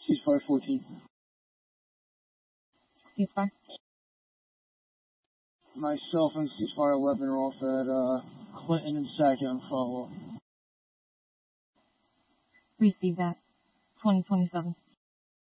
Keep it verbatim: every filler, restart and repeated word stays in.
Ceasefire fourteen. Ceasefire. Myself and Ceasefire eleven are off at uh, Clinton and Sackett on follow-up. Receive that. twenty twenty-seven.